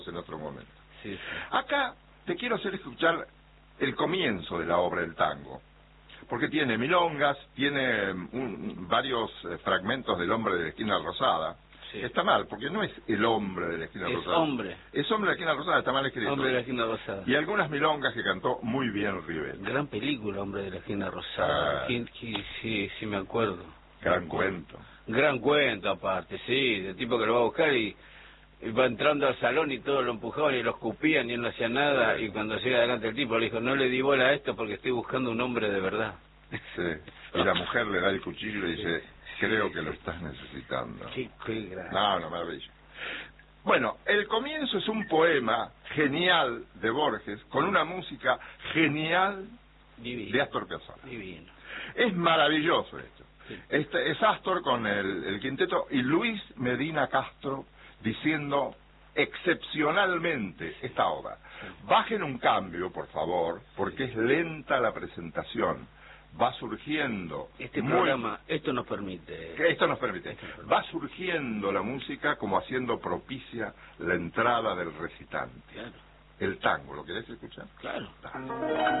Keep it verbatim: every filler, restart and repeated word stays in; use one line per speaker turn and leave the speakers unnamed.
en otro momento.
Sí, sí.
Acá te quiero hacer escuchar el comienzo de la obra El Tango, porque tiene milongas, tiene un, varios eh, fragmentos del Hombre de la Esquina Rosada.
Sí.
Está mal, porque no es el hombre de la esquina
Es
rosada.
hombre.
Es hombre de la esquina rosada, está mal escrito.
Hombre de la esquina rosada.
Y algunas milongas que cantó muy bien Rivera.
Gran película, Hombre de la esquina rosada.
Ah.
Sí, sí, sí, sí me acuerdo.
Gran cuento.
Gran cuento aparte, sí, de tipo que lo va a buscar y, y va entrando al salón y todos lo empujaban y lo escupían y él no hacía nada, y cuando llega adelante el tipo le dijo, no le di bola a esto porque estoy buscando un hombre de verdad.
Sí. Y la mujer le da el cuchillo y le dice, creo sí, que lo estás necesitando.
Qué, qué grande.
No, no, maravilla. Bueno, el comienzo es un poema genial de Borges, con una música genial
Divino.
de Astor Piazzolla.
Divino.
Es maravilloso esto.
Sí.
Este es Astor con el, el quinteto y Luis Medina Castro diciendo excepcionalmente esta obra. Bajen un cambio, por favor, porque es lenta la presentación. Va surgiendo...
Este
muy...
programa, esto nos permite...
Esto nos permite.
Esto nos permite.
Va surgiendo la música como haciendo propicia la entrada del recitante.
Claro.
El tango, ¿lo querés escuchar?
Claro.
Dale.